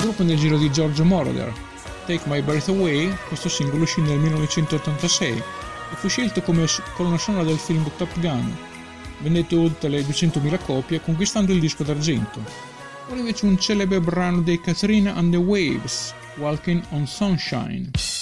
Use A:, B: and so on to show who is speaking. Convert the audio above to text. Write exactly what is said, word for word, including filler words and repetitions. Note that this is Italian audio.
A: Gruppo nel giro di George Moroder. Take My Breath Away, questo singolo uscì nel millenovecentottantasei e fu scelto come colonna sonora del film Top Gun. Vendette oltre le duecentomila copie, conquistando il disco d'argento. Ora invece un celebre brano dei Katrina and the Waves, Walking on Sunshine.